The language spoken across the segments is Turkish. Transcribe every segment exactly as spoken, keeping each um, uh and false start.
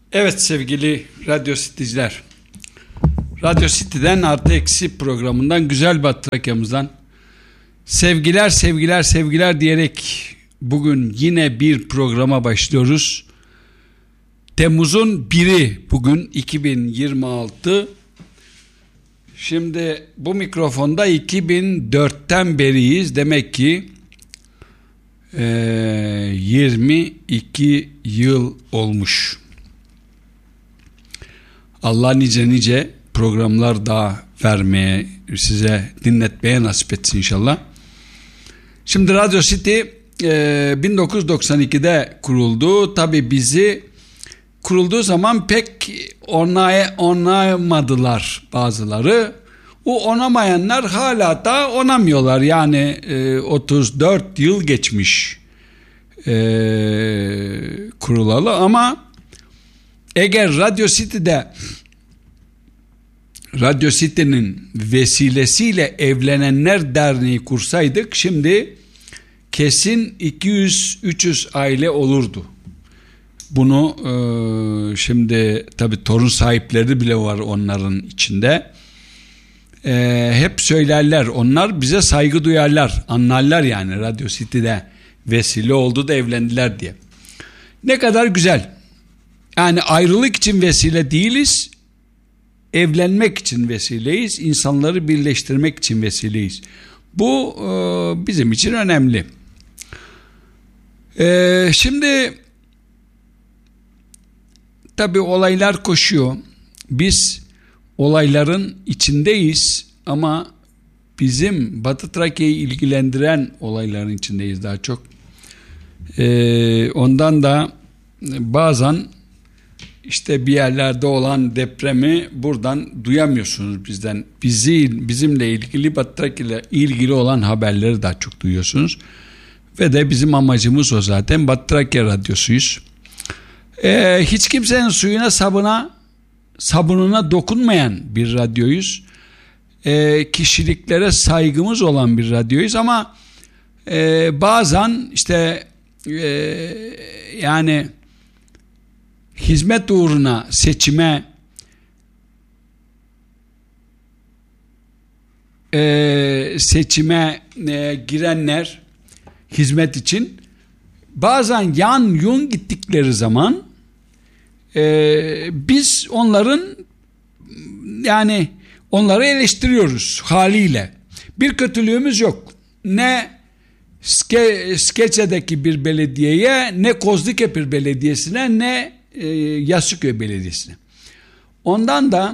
Evet sevgili Radyo City'ciler, Radyo City'den Artı Eksi programından, güzel Batrakya'mızdan sevgiler sevgiler sevgiler diyerek bugün yine bir programa başlıyoruz. Temmuz'un biri bugün, iki bin yirmi altı. Şimdi bu mikrofonda iki bin dörtten beriyiz. Demek ki e, yirmi iki yıl olmuş. Allah nice nice programlar daha vermeye, size dinletmeye nasip etsin inşallah. Şimdi Radyo City e, bin dokuz yüz doksan ikide kuruldu. Tabii bizi kurulduğu zaman pek onay, onaymadılar bazıları. O onamayanlar hala da onamıyorlar. Yani e, otuz dört yıl geçmiş e, kurulalı, ama eğer Radyo City'de Radyo City'nin vesilesiyle Evlenenler Derneği kursaydık, şimdi kesin iki yüz üç yüz aile olurdu. Bunu e, şimdi tabii torun sahipleri bile var onların içinde. E, hep söylerler, onlar bize saygı duyarlar, anlarlar yani Radyo City'de vesile oldu da evlendiler diye. Ne kadar güzel. Yani ayrılık için vesile değiliz, evlenmek için vesileyiz, insanları birleştirmek için vesileyiz. Bu e, bizim için önemli. E, şimdi tabii olaylar koşuyor. Biz olayların içindeyiz ama bizim Batı Trakya'yı ilgilendiren olayların içindeyiz daha çok. E, ondan da bazen İşte bir yerlerde olan depremi buradan duyamıyorsunuz bizden. Bizi, bizimle ilgili, Batı Trakya ile ilgili olan haberleri daha çok duyuyorsunuz. Ve de bizim amacımız o zaten. Batı Trakya Radyosu'yuz. Ee, hiç kimsenin suyuna, sabına, sabununa dokunmayan bir radyoyuz. Ee, kişiliklere saygımız olan bir radyoyuz, ama e, bazen işte e, yani hizmet uğruna seçime e, seçime e, girenler, hizmet için bazen yan yun gittikleri zaman e, biz onların yani onları eleştiriyoruz haliyle. Bir kötülüğümüz yok. Ne Ske, Skeçe'deki bir belediyeye, ne Kozlukepir Belediyesi'ne, ne e, Yassıköy Belediyesi'ne. Ondan da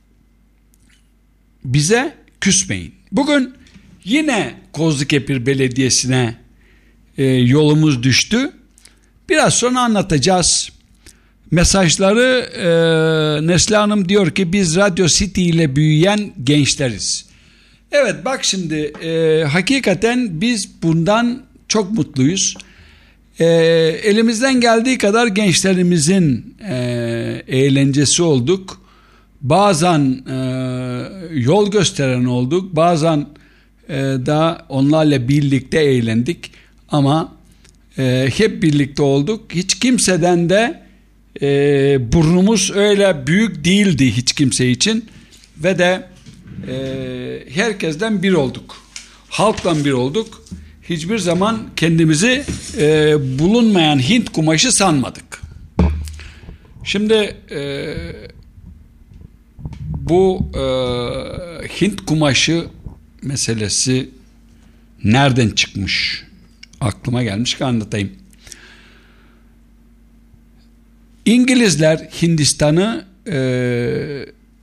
bize küsmeyin. Bugün yine Kozlukepir Belediyesi'ne e, yolumuz düştü. Biraz sonra anlatacağız. Mesajları e, Neslihan Hanım diyor ki biz Radyo City ile büyüyen gençleriz. Evet, bak şimdi e, hakikaten biz bundan çok mutluyuz. E, elimizden geldiği kadar gençlerimizin e, eğlencesi olduk. Bazen e, yol gösteren olduk. Bazen e, da onlarla birlikte eğlendik. Ama e, hep birlikte olduk. Hiç kimseden de e, burnumuz öyle büyük değildi hiç kimse için. Ve de Ee, herkesten bir olduk. Halkla bir olduk. Hiçbir zaman kendimizi e, bulunmayan Hint kumaşı sanmadık. Şimdi e, bu e, Hint kumaşı meselesi nereden çıkmış? Aklıma gelmiş ki anlatayım. İngilizler Hindistan'ı e,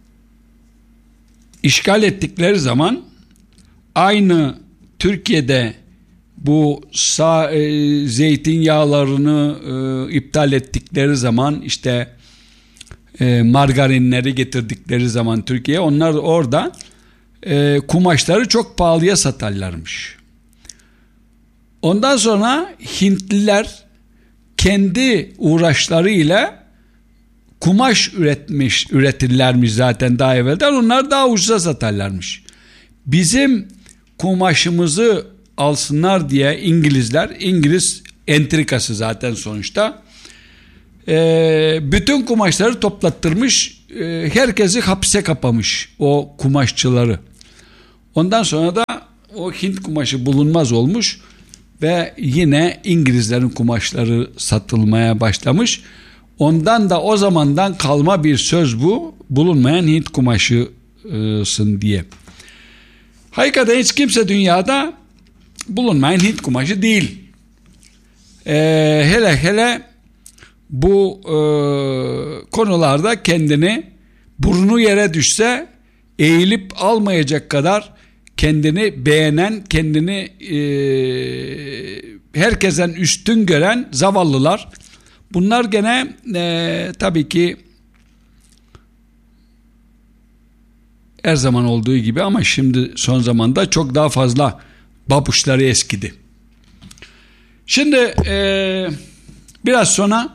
İşgal ettikleri zaman, aynı Türkiye'de bu sağ, e, zeytinyağlarını e, iptal ettikleri zaman, işte e, margarinleri getirdikleri zaman Türkiye'ye, onlar orada e, kumaşları çok pahalıya satarlarmış. Ondan sonra Hintliler kendi uğraşlarıyla kumaş üretmiş, üretirlermiş zaten daha evvelden. Onlar daha ucuza satarlarmış. Bizim kumaşımızı alsınlar diye İngilizler, İngiliz entrikası zaten sonuçta, e, bütün kumaşları toplattırmış, e, herkesi hapse kapamış o kumaşçıları. Ondan sonra da o Hint kumaşı bulunmaz olmuş ve yine İngilizlerin kumaşları satılmaya başlamış. Ondan da o zamandan kalma bir söz bu, bulunmayan Hint kumaşısın diye. Hakikaten hiç kimse dünyada bulunmayan Hint kumaşı değil. Ee, hele hele bu e, konularda kendini burnu yere düşse eğilip almayacak kadar kendini beğenen, kendini e, herkesten üstün gören zavallılar. Bunlar gene e, tabii ki her zaman olduğu gibi ama şimdi son zamanda çok daha fazla babuşları eskidi. Şimdi e, biraz sonra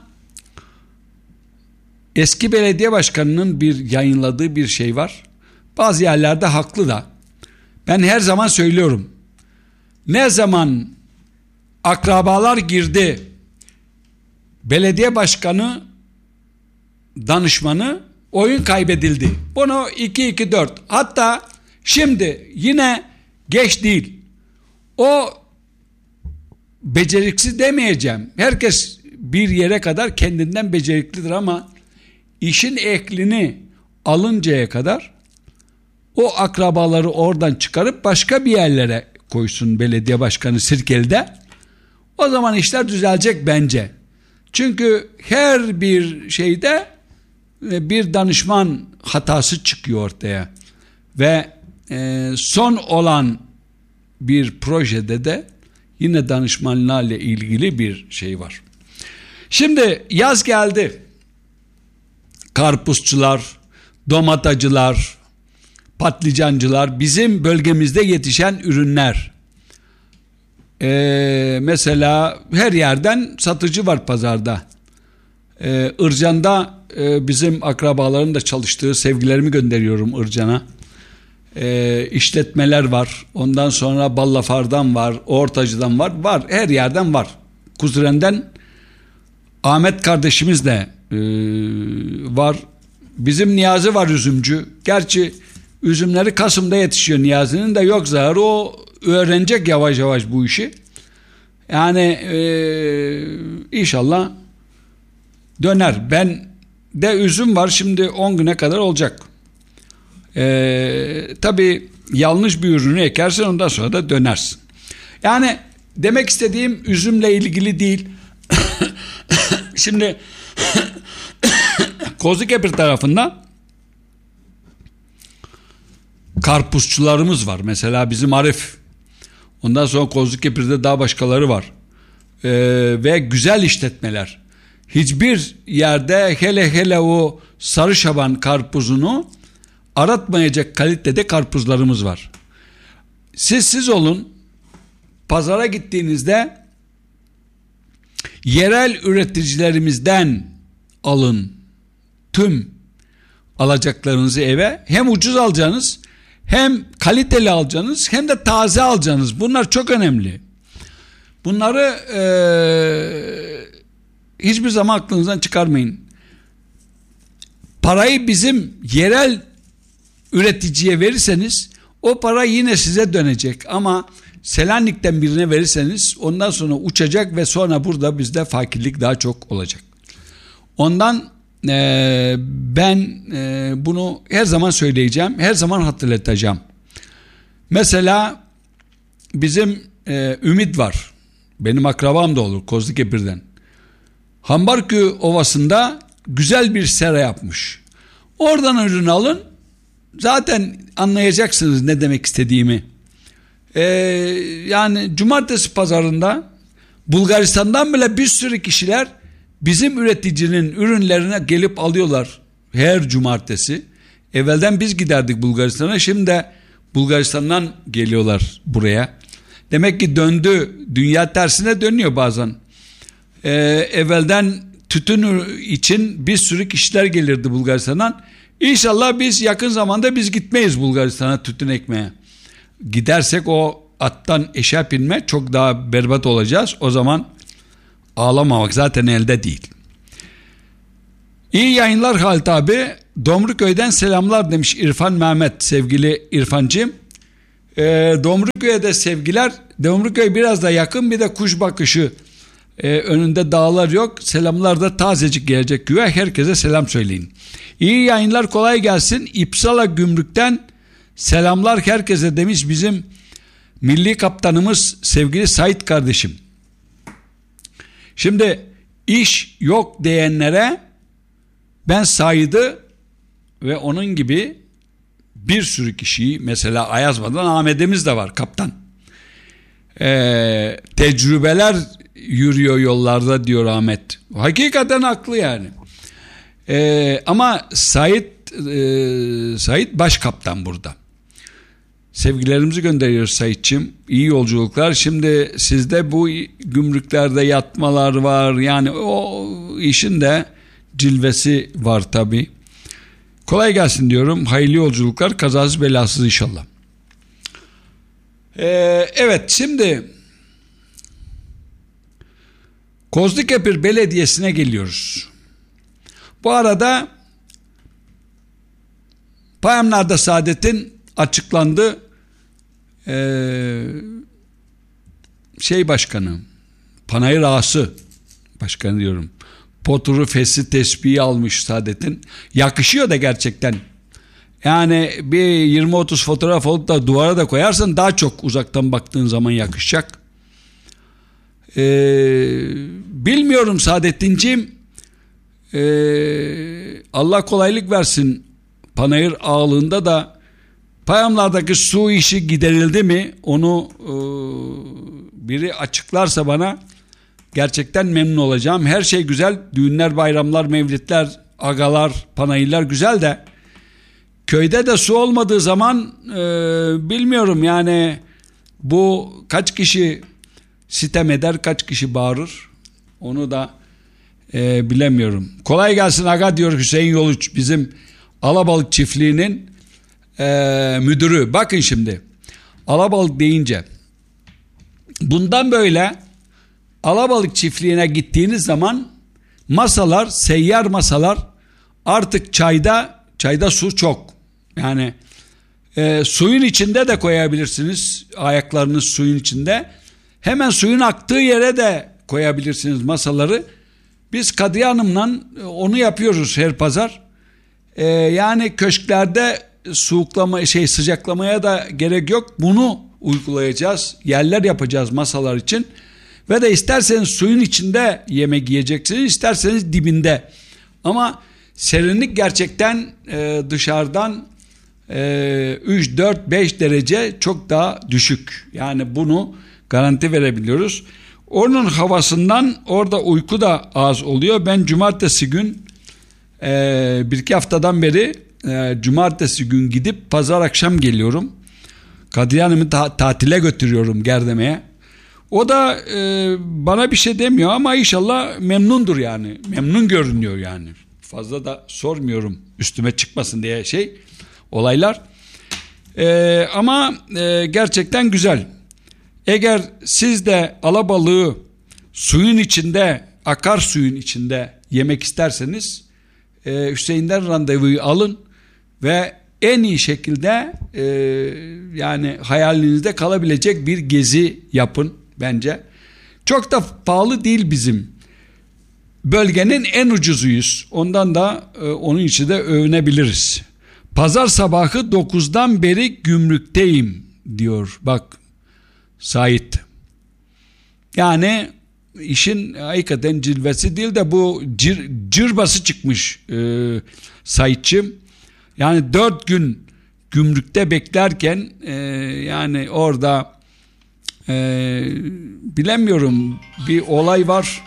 eski belediye başkanının bir yayınladığı bir şey var. Bazı yerlerde haklı da. Ben her zaman söylüyorum. Ne zaman akrabalar girdi, belediye başkanı danışmanı, oyun kaybedildi. Bunu iki iki dört. Hatta şimdi yine geç değil. O beceriksiz demeyeceğim. Herkes bir yere kadar kendinden beceriklidir ama işin eklini alıncaya kadar o akrabaları oradan çıkarıp başka bir yerlere koysun belediye başkanı Sirkeli'de. O zaman işler düzelecek bence. Çünkü her bir şeyde bir danışman hatası çıkıyor ortaya. Ve e, son olan bir projede de yine danışmanlarla ilgili bir şey var. Şimdi yaz geldi. Karpuzcular, domatacılar, patlıcancılar, bizim bölgemizde yetişen ürünler. Ee, mesela her yerden satıcı var pazarda. Ee, Ircan'da e, bizim akrabaların da çalıştığı, sevgilerimi gönderiyorum Ircan'a. Ee, işletmeler var. Ondan sonra Ballafar'dan var, Ortacı'dan var. Var, her yerden var. Kuzuren'den Ahmet kardeşimiz de e, var. Bizim Niyazi var, üzümcü. Gerçi üzümleri Kasım'da yetişiyor Niyazi'nin de, yok zararı, o öğrenecek yavaş yavaş bu işi. Yani e, inşallah döner. Ben de üzüm var şimdi, on güne kadar olacak. E, tabii yanlış bir ürünü ekersen ondan sonra da dönersin. Yani demek istediğim üzümle ilgili değil. Şimdi Kozlukepir tarafında karpuzçularımız var. Mesela bizim Arif. Ondan sonra Kozlukepir'de daha başkaları var. Ee, ve güzel işletmeler. Hiçbir yerde hele hele o sarı şaban karpuzunu aratmayacak kalitede karpuzlarımız var. Siz siz olun. Pazara gittiğinizde yerel üreticilerimizden alın tüm alacaklarınızı eve. Hem ucuz alacaksınız, hem kaliteli alacaksınız, hem de taze alacaksınız. Bunlar çok önemli. Bunları e, hiçbir zaman aklınızdan çıkarmayın. Parayı bizim yerel üreticiye verirseniz o para yine size dönecek. Ama Selanik'ten birine verirseniz ondan sonra uçacak ve sonra burada bizde fakirlik daha çok olacak. Ondan e, ben e, bunu her zaman söyleyeceğim, her zaman hatırlatacağım. Mesela bizim e, Ümit var. Benim akrabam da olur Kozlukepir'den. Hambarköy Ovası'nda güzel bir sera yapmış. Oradan ürün alın. Zaten anlayacaksınız ne demek istediğimi. Ee, yani cumartesi pazarında Bulgaristan'dan bile bir sürü kişiler bizim üreticinin ürünlerine gelip alıyorlar her cumartesi. Evvelden biz giderdik Bulgaristan'a, şimdi de Bulgaristan'dan geliyorlar buraya. Demek ki döndü, dünya tersine dönüyor bazen. Ee, evvelden tütün için bir sürü kişiler gelirdi Bulgaristan'dan. İnşallah biz yakın zamanda biz gitmeyiz Bulgaristan'a tütün ekmeye. Gidersek o attan eşeğe binme çok daha berbat olacağız. O zaman ağlamamak zaten elde değil. İyi yayınlar Halit abi. Domruköy'den selamlar demiş İrfan Mehmet, sevgili İrfancığım. Ee, Domruköy'e de sevgiler. Domruköy biraz da yakın, bir de kuş bakışı. Ee, önünde dağlar yok. Selamlar da tazecik gelecek güve. Herkese selam söyleyin. İyi yayınlar, kolay gelsin. İpsala Gümrük'ten selamlar herkese demiş bizim milli kaptanımız sevgili Sait kardeşim. Şimdi iş yok diyenlere ben Said'i ve onun gibi bir sürü kişiyi, mesela Ayazma'dan Ahmet'imiz de var, kaptan. Ee, tecrübeler yürüyor yollarda diyor Ahmet. Hakikaten haklı yani. Ee, ama Said e, Said baş kaptan burada. Sevgilerimizi gönderiyoruz Said'ciğim. İyi yolculuklar. Şimdi sizde bu gümrüklerde yatmalar var. Yani o işin de cilvesi var tabii. Kolay gelsin diyorum. Hayırlı yolculuklar. Kazasız belasız inşallah. Ee, evet, şimdi Kozlukepir Belediyesi'ne geliyoruz. Bu arada Payamlarda Saadet'in açıklandı. Ee, şey başkanı, Panayır Ağası başkanı diyorum. Poturu, fesi, tesbihi almış Saadet'in. Yakışıyor da gerçekten. Yani bir yirmi otuz fotoğraf olup da duvara da koyarsan daha çok uzaktan baktığın zaman yakışacak. Ee, bilmiyorum Saadettinciğim. Ee, Allah kolaylık versin. Panayır ağalığında da Payamlardaki su işi giderildi mi? Onu e, biri açıklarsa bana gerçekten memnun olacağım. Her şey güzel. Düğünler, bayramlar, mevlitler, agalar, panayırlar güzel de köyde de su olmadığı zaman e, bilmiyorum yani bu kaç kişi sitem eder, kaç kişi bağırır, onu da e, bilemiyorum. Kolay gelsin aga diyor Hüseyin Yoluç, bizim Alabalık çiftliğinin e, müdürü. Bakın şimdi alabalık deyince bundan böyle Alabalık çiftliğine gittiğiniz zaman masalar, seyyar masalar, artık çayda çayda su çok. Yani e, suyun içinde de koyabilirsiniz. Ayaklarınız suyun içinde. Hemen suyun aktığı yere de koyabilirsiniz masaları. Biz Kadriye Hanım'la onu yapıyoruz her pazar. E, yani köşklerde soğuklama, şey sıcaklamaya da gerek yok. Bunu uygulayacağız. Yerler yapacağız masalar için. Ve de isterseniz suyun içinde yemek yiyeceksiniz, isterseniz dibinde. Ama serinlik gerçekten e, dışarıdan e, üç, dört, beş derece çok daha düşük. Yani bunu garanti verebiliyoruz. Onun havasından orada uyku da az oluyor. Ben cumartesi gün e, bir iki haftadan beri e, cumartesi gün gidip pazar akşam geliyorum. Kadriye Hanım'ı ta- tatile götürüyorum Gerdeme'ye. O da e, bana bir şey demiyor ama inşallah memnundur yani. Memnun görünüyor yani. Fazla da sormuyorum üstüme çıkmasın diye şey olaylar. E, ama e, gerçekten güzel. Eğer siz de alabalığı suyun içinde, akar suyun içinde yemek isterseniz e, Hüseyin'den randevuyu alın ve en iyi şekilde e, yani hayalinizde kalabilecek bir gezi yapın bence. Çok da pahalı değil bizim. Bölgenin en ucuzuyuz. Ondan da e, onun için de övünebiliriz. Pazar sabahı dokuzdan beri gümrükteyim diyor. Bak Sait. Yani işin hakikaten cilvesi değil de bu cır, cırbası çıkmış e, Saitçim. Yani dört gün gümrükte beklerken e, yani orada e, bilemiyorum bir olay var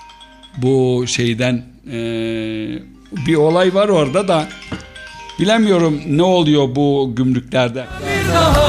bu şeyden e, bir olay var orada da bilemiyorum ne oluyor bu gümrüklerde.